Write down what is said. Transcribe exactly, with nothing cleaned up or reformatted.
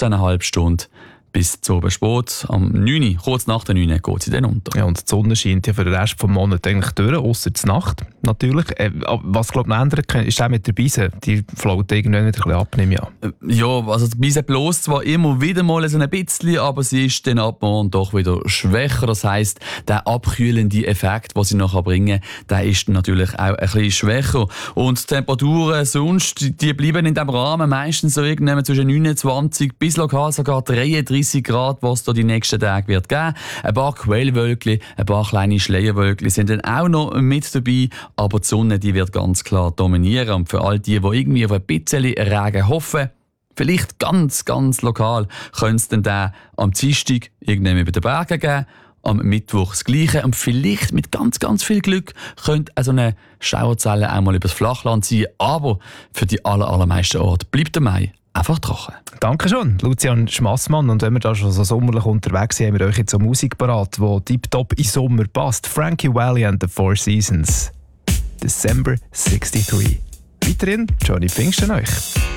fünfzehn Komma fünf Stunden bis zu oben spät. Am neun Uhr, kurz nach der neun Uhr, geht sie dann unter. Ja, und die Sonne scheint ja für den Rest des Monats eigentlich durch, ausser die Nacht natürlich. Äh, was, glaube ich, noch ändert, ist auch mit der Beise. Die float irgendwann wieder ein bisschen ab, nehme ich an. Ja, also die Beise bloß zwar immer wieder mal so ein bisschen, aber sie ist dann ab und doch wieder schwächer. Das heisst, der abkühlende Effekt, den sie nachher bringen, der ist dann natürlich auch ein bisschen schwächer. Und die Temperaturen sonst, die bleiben in diesem Rahmen meistens so irgendwann zwischen neunundzwanzig bis lokal sogar dreiunddreißig Grad, was da die nächsten Tage wird geben. Ein paar Quellwölkchen, ein paar kleine Schleierwölkchen sind dann auch noch mit dabei, aber die Sonne, die wird ganz klar dominieren. Und für all die, die irgendwie auf ein bisschen Regen hoffen, vielleicht ganz, ganz lokal, könnte es dann den am Dienstag irgendwann über den Bergen geben, am Mittwoch das Gleiche. Und vielleicht mit ganz, ganz viel Glück könnte also eine Schauerzelle auch mal übers Flachland ziehen. Aber für die aller, allermeisten Orte bleibt der Mai einfach trocken. Danke schon, Lucian Schmassmann. Und wenn wir da schon so sommerlich unterwegs sind, haben wir euch jetzt eine Musik parat, die tiptop in Sommer passt. Frankie Valli and the Four Seasons. December sixty-three. Weiterhin Johnny Pfingsten euch.